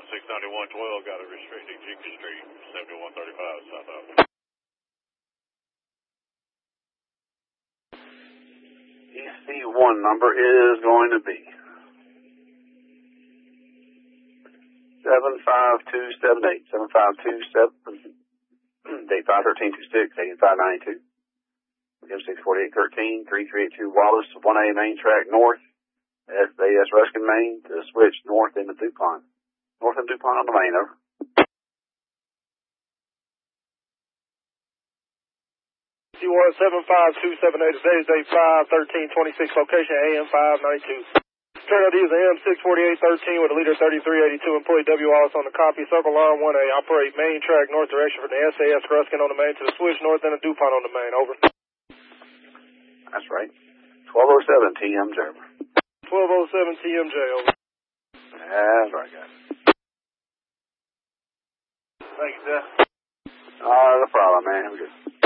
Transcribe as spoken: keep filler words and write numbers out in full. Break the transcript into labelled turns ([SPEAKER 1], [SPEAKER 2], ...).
[SPEAKER 1] six ninety-one twelve, got a restricted Jenkins Street, seventy-one thirty-five, south of.
[SPEAKER 2] E C one number is going to be seven five two seven eight, seven five two seven, date five thirteen twenty-six, eighty-five ninety-two. M six forty-eight thirteen, three three eight two Wallace, one A main track north, S A S Ruskin Main to switch north into DuPont. North of DuPont on the main, over.
[SPEAKER 3] C one seven five two seven eight, today's date five thirteen twenty-six, location A M five ninety-two. Turn I D is M six forty-eight thirteen with a leader thirty-three eighty-two, employee W. Wallace on the copy, circle line one A, operate main track north direction from the S A S Ruskin on the main to the switch north into DuPont on the main, over.
[SPEAKER 2] That's right. twelve oh seven T M J, over.
[SPEAKER 3] twelve oh seven T M J, over.
[SPEAKER 2] That's right, guys.
[SPEAKER 3] Thank you, sir.
[SPEAKER 2] All right, no problem, man. Have a good